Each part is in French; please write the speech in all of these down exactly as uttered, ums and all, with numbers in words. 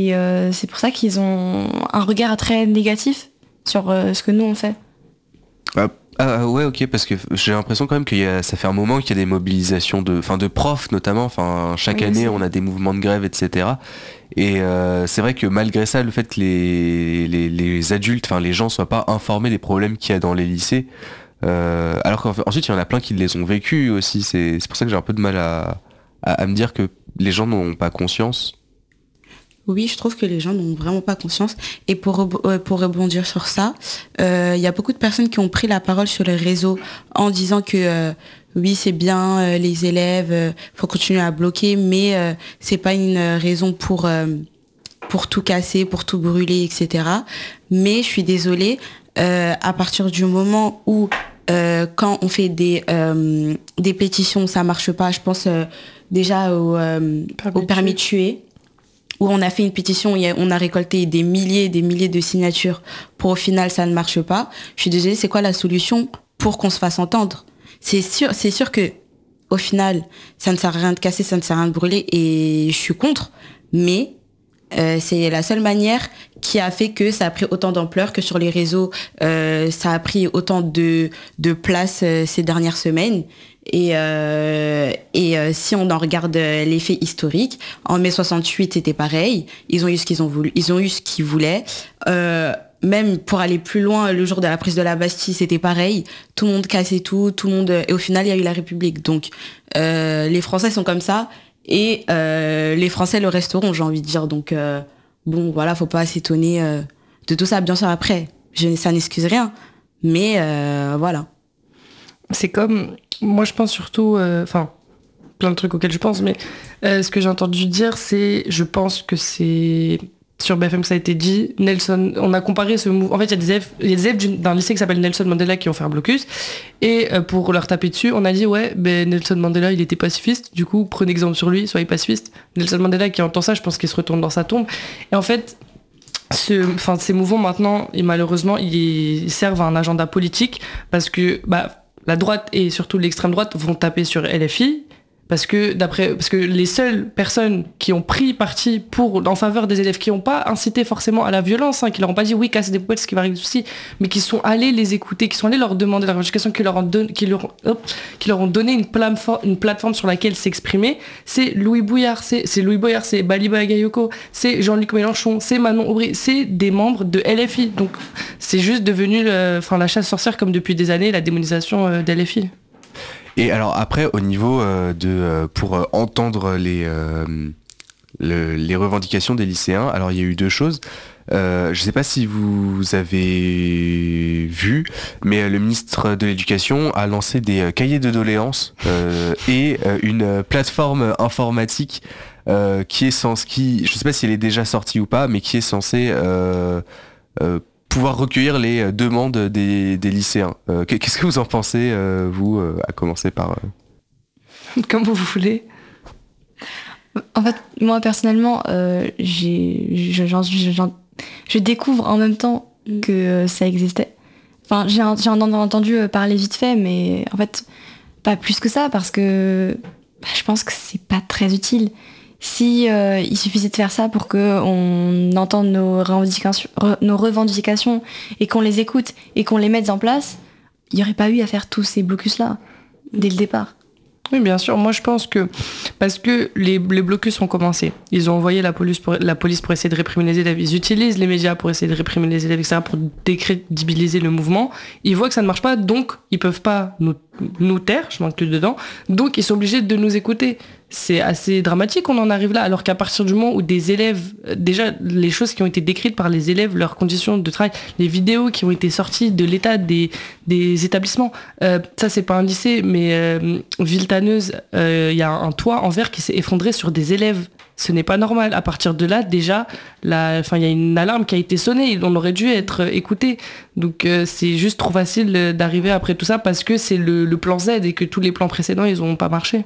Et euh, c'est pour ça qu'ils ont un regard très négatif sur euh, ce que nous on fait. Ah, ah ouais, ok, parce que j'ai l'impression quand même que ça fait un moment qu'il y a des mobilisations de, enfin de profs notamment. Enfin, chaque Oui, année, c'est... on a des mouvements de grève, et cetera. Et euh, c'est vrai que malgré ça, le fait que les, les, les adultes, enfin les gens soient pas informés des problèmes qu'il y a dans les lycées, euh, alors qu'ensuite il y en a plein qui les ont vécus aussi. C'est, c'est pour ça que j'ai un peu de mal à, à, à me dire que les gens n'ont pas conscience. Oui, je trouve que les gens n'ont vraiment pas conscience. Et pour, rebo- pour rebondir sur ça, il euh, y a beaucoup de personnes qui ont pris la parole sur les réseaux en disant que euh, oui, c'est bien, euh, les élèves, euh, faut continuer à bloquer, mais euh, c'est pas une raison pour euh, pour tout casser, pour tout brûler, et cetera. Mais je suis désolée, euh, à partir du moment où euh, quand on fait des euh, des pétitions, ça marche pas. Je pense euh, déjà au, euh, permis au permis de tuer. tuer, où on a fait une pétition, on a récolté des milliers et des milliers de signatures pour au final ça ne marche pas. Je suis désolée, c'est quoi la solution pour qu'on se fasse entendre? C'est sûr, c'est sûr que au final, ça ne sert à rien de casser, ça ne sert à rien de brûler et je suis contre, mais euh, c'est la seule manière qui a fait que ça a pris autant d'ampleur, que sur les réseaux, euh, ça a pris autant de, de place euh, ces dernières semaines. Et, euh, et euh, si on en regarde euh, l'effet historique, en mai soixante-huit c'était pareil, ils ont eu ce qu'ils ont voulu, ils ont eu ce qu'ils voulaient. Euh, même pour aller plus loin, le jour de la prise de la Bastille c'était pareil, tout le monde cassait tout, tout le monde, et au final il y a eu la République. Donc euh, les Français sont comme ça et euh, les Français le resteront, j'ai envie de dire. Donc euh, bon voilà, faut pas s'étonner euh, de tout ça. Bien sûr après, je, ça n'excuse rien, mais euh, voilà. C'est comme, moi je pense surtout, enfin, euh, plein de trucs auxquels je pense, mais euh, ce que j'ai entendu dire, c'est, je pense que c'est sur B F M que ça a été dit, Nelson, on a comparé ce mouvement, en fait il y a des élèves, il y a des élèves d'un lycée qui s'appelle Nelson Mandela qui ont fait un blocus, et euh, pour leur taper dessus, on a dit ouais, ben Nelson Mandela il était pacifiste, du coup prenez exemple sur lui, soyez pacifiste. Nelson Mandela qui entend ça, je pense qu'il se retourne dans sa tombe, et en fait, Ce, enfin, ces mouvements maintenant, et malheureusement, ils servent à un agenda politique parce que bah, la droite et surtout l'extrême droite vont taper sur L F I parce que d'après, parce que les seules personnes qui ont pris parti pour en faveur des élèves, qui n'ont pas incité forcément à la violence, hein, qui leur ont pas dit oui cassez des poubelles, ce qui va arriver aussi, mais qui sont allés les écouter, qui sont allés leur demander la revendication, qui leur ont donné, qui leur, hop, qui leur ont donné une plateforme, une plateforme sur laquelle s'exprimer. C'est Louis Bouillard, c'est, c'est Louis Boyard, c'est Baliba Bagayoko, c'est Jean-Luc Mélenchon, c'est Manon Aubry, c'est des membres de L F I. Donc c'est juste devenu, le, enfin la chasse sorcière comme depuis des années, la démonisation euh, d'L F I. Et alors après, au niveau euh, de euh, pour euh, entendre les euh, le, les revendications des lycéens, alors il y a eu deux choses. Euh, je ne sais pas si vous avez vu, mais le ministre de l'Éducation a lancé des euh, cahiers de doléances euh, et euh, une plateforme informatique euh, qui est censée, qui, je ne sais pas si elle est déjà sortie ou pas, mais qui est censée euh, euh, pouvoir recueillir les demandes des, des lycéens. Euh, qu'est-ce que vous en pensez, euh, vous, euh, à commencer par... Euh... Comme vous voulez. En fait, moi, personnellement, euh, j'ai, j'en, j'en, je découvre en même temps que euh, ça existait. Enfin, j'ai, j'ai entendu parler vite fait, mais en fait, pas plus que ça, parce que bah, je pense que c'est pas très utile. Si euh, il suffisait de faire ça pour qu'on entende nos revendications, re, nos revendications et qu'on les écoute et qu'on les mette en place, il n'y aurait pas eu à faire tous ces blocus-là dès le départ. Oui, bien sûr. Moi, je pense que parce que les, les blocus ont commencé, ils ont envoyé la police, pour, la police pour essayer de réprimer les élèves. Ils utilisent les médias pour essayer de réprimer les élèves, et cetera, pour décrédibiliser le mouvement. Ils voient que ça ne marche pas, donc ils peuvent pas nous, nous taire. Je m'inclus dedans. Donc ils sont obligés de nous écouter. C'est assez dramatique qu'on en arrive là, alors qu'à partir du moment où des élèves, déjà les choses qui ont été décrites par les élèves, leurs conditions de travail, les vidéos qui ont été sorties de l'état des, des établissements, euh, ça c'est pas un lycée, mais euh, Villetaneuse, il euh, y a un toit en verre qui s'est effondré sur des élèves. Ce n'est pas normal. À partir de là, déjà, il y a une alarme qui a été sonnée, on aurait dû être écouté. Donc euh, c'est juste trop facile d'arriver après tout ça parce que c'est le, le plan Z et que tous les plans précédents, ils n'ont pas marché.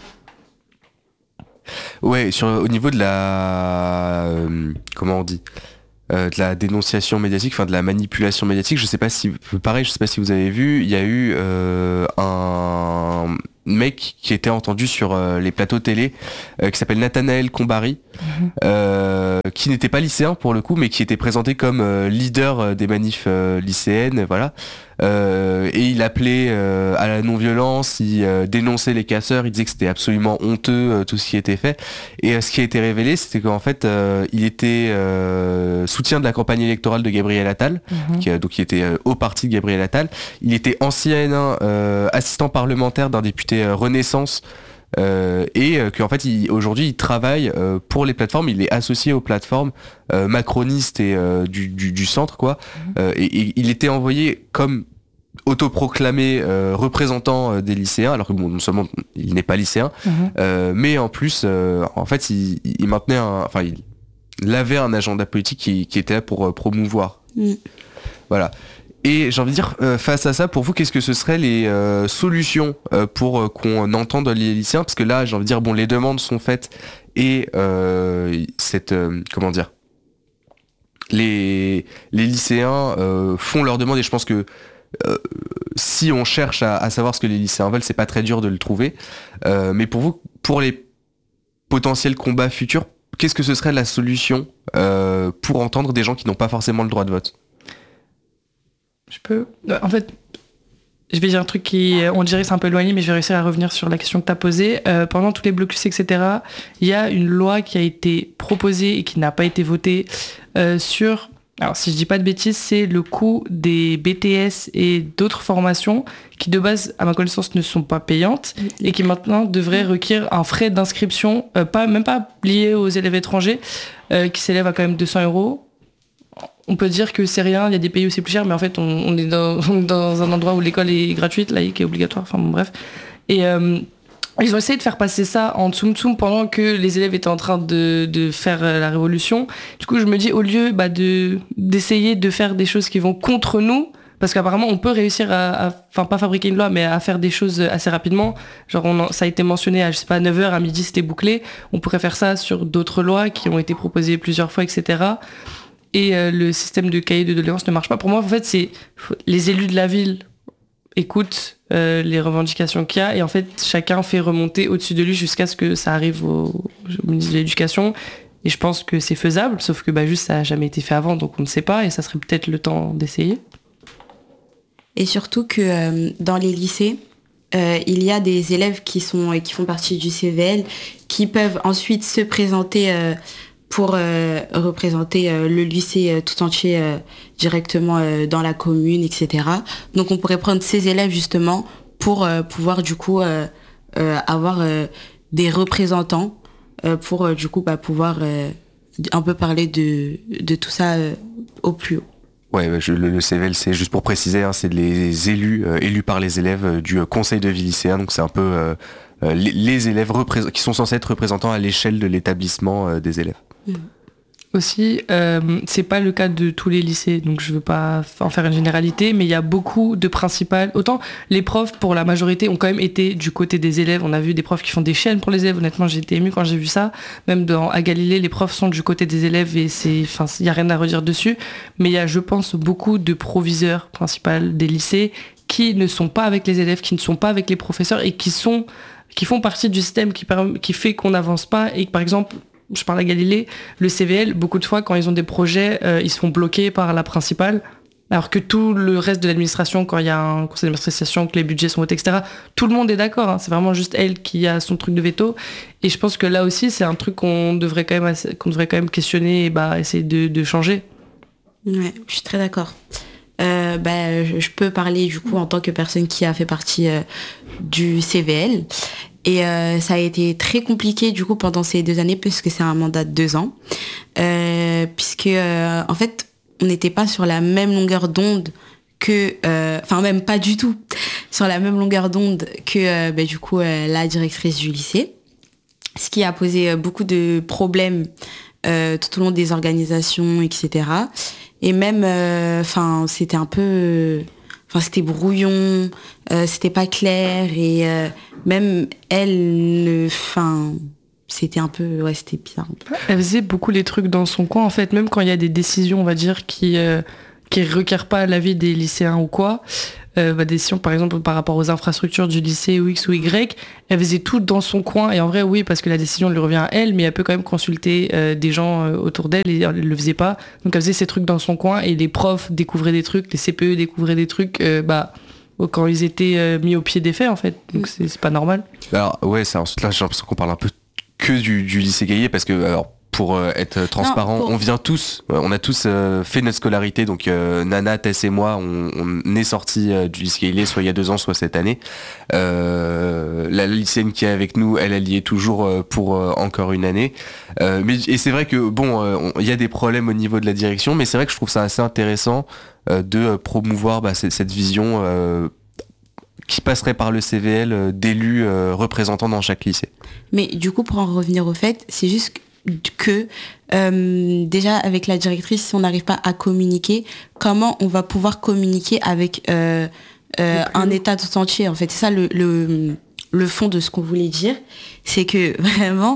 Ouais, sur, au niveau de la... Euh, comment on dit euh, de la dénonciation médiatique, enfin de la manipulation médiatique, je sais pas si... Pareil, je sais pas si vous avez vu, il y a eu euh, un... mec qui était entendu sur euh, les plateaux télé, euh, qui s'appelle Nathanaël Combary, mmh. euh, qui n'était pas lycéen pour le coup, mais qui était présenté comme euh, leader des manifs euh, lycéennes, voilà. Euh, et il appelait euh, à la non-violence, il euh, dénonçait les casseurs, il disait que c'était absolument honteux euh, tout ce qui était fait. Et euh, ce qui a été révélé, c'était qu'en fait, euh, il était euh, soutien de la campagne électorale de Gabriel Attal, mmh. qui, euh, donc il était euh, au parti de Gabriel Attal. Il était ancien euh, assistant parlementaire d'un député euh, Renaissance. Euh, et euh, qu'en fait il, aujourd'hui il travaille euh, pour les plateformes, il est associé aux plateformes euh, macronistes et euh, du, du, du centre quoi, mmh. euh, et, et il était envoyé comme autoproclamé euh, représentant euh, des lycéens, alors que bon, non seulement il n'est pas lycéen, mmh. euh, mais en plus euh, en fait il, il maintenait un, enfin il, il avait un agenda politique qui, qui était là pour euh, promouvoir, mmh. voilà. Et j'ai envie de dire, euh, face à ça, pour vous, qu'est-ce que ce seraient les euh, solutions euh, pour euh, qu'on entende les lycéens ? Parce que là, j'ai envie de dire, bon, les demandes sont faites et euh, cette, euh, comment dire, les, les lycéens euh, font leurs demandes et je pense que euh, si on cherche à, à savoir ce que les lycéens veulent, c'est pas très dur de le trouver. Euh, mais pour vous, pour les potentiels combats futurs, qu'est-ce que ce serait la solution euh, pour entendre des gens qui n'ont pas forcément le droit de vote ? Je peux. En fait, je vais dire un truc qui, on dirait c'est un peu éloigné, mais je vais réussir à revenir sur la question que tu as posée. Euh, pendant tous les blocus, et cetera, il y a une loi qui a été proposée et qui n'a pas été votée euh, sur... Alors, si je dis pas de bêtises, c'est le coût des B T S et d'autres formations qui, de base, à ma connaissance, ne sont pas payantes et qui maintenant devraient requérir un frais d'inscription, euh, pas, même pas lié aux élèves étrangers, euh, qui s'élève à quand même deux cents euros. On peut dire que c'est rien, il y a des pays où c'est plus cher, mais en fait, on, on est dans, dans un endroit où l'école est gratuite, laïque et obligatoire, enfin bon, bref. Et euh, ils ont essayé de faire passer ça en tsum tsum pendant que les élèves étaient en train de, de faire la révolution. Du coup, je me dis, au lieu bah, de, d'essayer de faire des choses qui vont contre nous, parce qu'apparemment, on peut réussir à, enfin pas fabriquer une loi, mais à faire des choses assez rapidement. Genre, on, ça a été mentionné à, je sais pas, neuf heures, à midi, c'était bouclé. On pourrait faire ça sur d'autres lois qui ont été proposées plusieurs fois, et cetera. Et euh, le système de cahier de doléances ne marche pas. Pour moi, en fait, c'est les élus de la ville écoutent euh, les revendications qu'il y a et en fait, chacun fait remonter au-dessus de lui jusqu'à ce que ça arrive au, au ministre de l'Éducation. Et je pense que c'est faisable, sauf que bah, juste ça n'a jamais été fait avant, donc on ne sait pas et ça serait peut-être le temps d'essayer. Et surtout que euh, dans les lycées, euh, il y a des élèves qui, sont, qui font partie du C V L qui peuvent ensuite se présenter... Euh, pour euh, représenter euh, le lycée euh, tout entier euh, directement euh, dans la commune, et cetera. Donc on pourrait prendre ces élèves justement pour euh, pouvoir du coup euh, euh, avoir euh, des représentants euh, pour euh, du coup bah, pouvoir euh, un peu parler de, de tout ça euh, au plus haut. Ouais, je, le, le C V L, c'est juste pour préciser, hein, c'est les élus, euh, élus par les élèves euh, du euh, conseil de vie lycéen, donc c'est un peu euh, euh, les, les élèves représ- qui sont censés être représentants à l'échelle de l'établissement euh, des élèves. Mmh. Aussi, euh, c'est pas le cas de tous les lycées, donc je veux pas en faire une généralité, mais il y a beaucoup de principales. Autant les profs, pour la majorité, ont quand même été du côté des élèves. On a vu des profs qui font des chaînes pour les élèves. Honnêtement, j'ai été émue quand j'ai vu ça. Même dans, à Galilée, les profs sont du côté des élèves et c'est, enfin, il y a rien à redire dessus. Mais il y a, je pense, beaucoup de proviseurs principaux des lycées qui ne sont pas avec les élèves, qui ne sont pas avec les professeurs et qui sont, qui font partie du système qui, qui fait qu'on n'avance pas et que, par exemple, je parle à Galilée, le C V L, beaucoup de fois, quand ils ont des projets, euh, ils se font bloquer par la principale, alors que tout le reste de l'administration, quand il y a un conseil d'administration, que les budgets sont votés, et cetera, tout le monde est d'accord, hein, c'est vraiment juste elle qui a son truc de veto, et je pense que là aussi, c'est un truc qu'on devrait quand même, qu'on devrait quand même questionner et bah, essayer de, de changer. Ouais, je suis très d'accord. Euh, bah, je peux parler du coup en tant que personne qui a fait partie euh, du C V L. Et euh, ça a été très compliqué du coup pendant ces deux années puisque c'est un mandat de deux ans. Euh, puisque euh, en fait, on n'était pas sur la même longueur d'onde que... Enfin, euh, même pas du tout sur la même longueur d'onde que euh, bah, du coup euh, la directrice du lycée. Ce qui a posé euh, beaucoup de problèmes euh, tout au long des organisations, et cetera. Et même, enfin, euh, c'était un peu... Enfin, c'était brouillon, euh, c'était pas clair et euh, même elle, enfin, c'était un peu, ouais, c'était bizarre. Elle faisait beaucoup les trucs dans son coin en fait, même quand il y a des décisions, on va dire, qui euh, qui requièrent pas l'avis des lycéens ou quoi. euh, bah, des décisions, par exemple, par rapport aux infrastructures du lycée ou X ou Y, elle faisait tout dans son coin. Et en vrai, oui, parce que la décision lui revient à elle, mais elle peut quand même consulter euh, des gens euh, autour d'elle et elle le faisait pas. Donc elle faisait ses trucs dans son coin et les profs découvraient des trucs, les C P E découvraient des trucs, euh, bah, quand ils étaient euh, mis au pied des faits, en fait. Donc c'est, c'est pas normal. Alors, ouais, ça, ensuite, là, j'ai l'impression qu'on parle un peu que du, du lycée Gaillet parce que, alors, pour euh, être transparent, non, pour... on vient tous, on a tous euh, fait notre scolarité, donc euh, Nana, Tess et moi, on, on est sortis euh, du lycée Gaillet, soit il y a deux ans, soit cette année. Euh, la lycéenne qui est avec nous, elle, elle y est toujours euh, pour euh, encore une année. Euh, mais, et c'est vrai que, bon, il euh, y a des problèmes au niveau de la direction, mais c'est vrai que je trouve ça assez intéressant euh, de promouvoir bah, cette, cette vision euh, qui passerait par le C V L euh, d'élus euh, représentants dans chaque lycée. Mais du coup, pour en revenir au fait, c'est juste que euh, déjà avec la directrice, si on n'arrive pas à communiquer, comment on va pouvoir communiquer avec euh, euh, un état tout entier, en fait. C'est ça le, le, le fond de ce qu'on voulait dire, c'est que vraiment,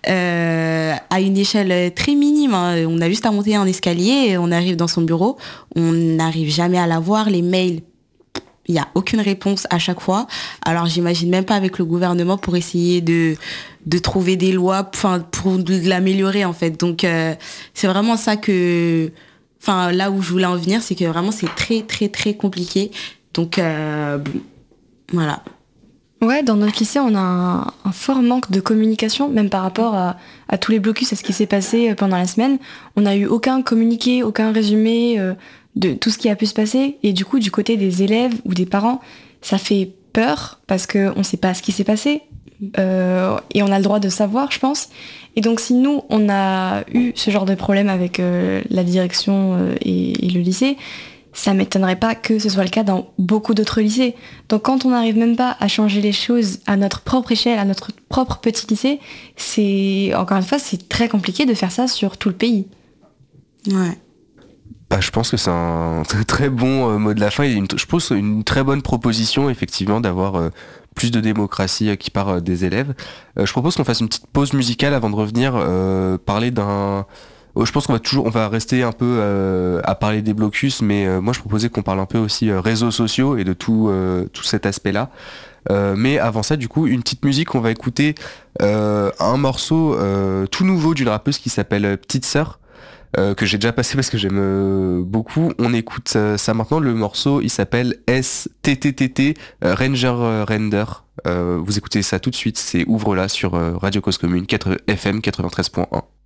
euh, à une échelle très minime, hein, on a juste à monter un escalier, on arrive dans son bureau, on n'arrive jamais à la voir, les mails, il n'y a aucune réponse à chaque fois. Alors j'imagine même pas avec le gouvernement pour essayer de de trouver des lois, enfin pour de l'améliorer en fait. Donc euh, c'est vraiment ça que, enfin là où je voulais en venir, c'est que vraiment c'est très très très compliqué. Donc euh, voilà. Ouais, dans notre lycée, on a un, un fort manque de communication, même par rapport à, à tous les blocus, à ce qui s'est passé pendant la semaine. On n'a eu aucun communiqué, aucun résumé euh, de tout ce qui a pu se passer. Et du coup, du côté des élèves ou des parents, ça fait peur parce qu'on ne sait pas ce qui s'est passé. Euh, et on a le droit de savoir, je pense. Et donc, si nous, on a eu ce genre de problème avec euh, la direction euh, et, et le lycée, ça m'étonnerait pas que ce soit le cas dans beaucoup d'autres lycées. Donc quand on n'arrive même pas à changer les choses à notre propre échelle, à notre propre petit lycée, c'est, encore une fois, c'est très compliqué de faire ça sur tout le pays. Ouais. Bah, je pense que c'est un très, très bon euh, mot de la fin et une, je pense une très bonne proposition effectivement d'avoir euh, plus de démocratie euh, qui part euh, des élèves. Euh, je propose qu'on fasse une petite pause musicale avant de revenir euh, parler d'un... Je pense qu'on va toujours, on va rester un peu euh, à parler des blocus, mais euh, moi je proposais qu'on parle un peu aussi euh, réseaux sociaux et de tout, euh, tout cet aspect-là. Euh, mais avant ça, du coup, une petite musique, on va écouter euh, un morceau euh, tout nouveau d'une rappeuse qui s'appelle Petite Sœur, euh, que j'ai déjà passé parce que j'aime euh, beaucoup. On écoute euh, ça maintenant. Le morceau, il s'appelle S T T T T euh, Ranger euh, Render. Euh, vous écoutez ça tout de suite. C'est Ouvre-la sur euh, Radio Cause Commune quatre F M quatre-vingt-treize point un.